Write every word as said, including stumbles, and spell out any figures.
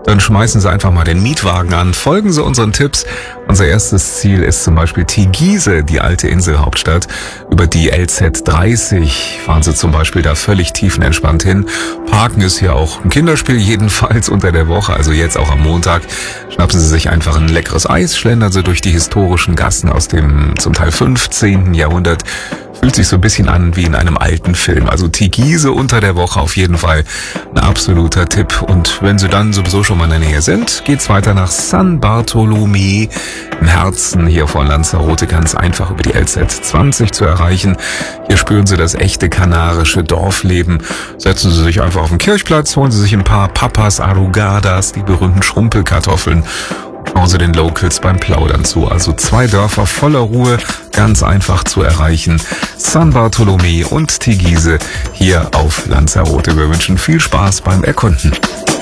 Dann schmeißen Sie einfach mal den Mietwagen an, folgen Sie unseren Tipps. Unser erstes Ziel ist zum Beispiel Tegiese, die alte Inselhauptstadt. Über die L Z dreißig fahren Sie zum Beispiel da völlig tiefenentspannt hin. Parken ist hier auch ein Kinderspiel, jedenfalls unter der Woche, also jetzt auch am Montag. Schnappen Sie sich einfach ein leckeres Eis, schlendern Sie durch die historischen Gassen aus dem zum Teil fünfzehnten Jahrhundert. Fühlt sich so ein bisschen an wie in einem alten Film. Also Tegiese unter der Woche auf jeden Fall ein absoluter Tipp. Und wenn Sie dann sowieso schon mal in der Nähe sind, geht's weiter nach San Bartolomé. Im Herzen hier von Lanzarote ganz einfach über die L Z zwanzig zu erreichen. Hier spüren Sie das echte kanarische Dorfleben. Setzen Sie sich einfach auf den Kirchplatz, holen Sie sich ein paar Papas Arrugadas, die berühmten Schrumpelkartoffeln. Schauen Sie den Locals beim Plaudern zu. Also zwei Dörfer voller Ruhe, ganz einfach zu erreichen. San Bartolomé und Tegiese hier auf Lanzarote. Wir wünschen viel Spaß beim Erkunden.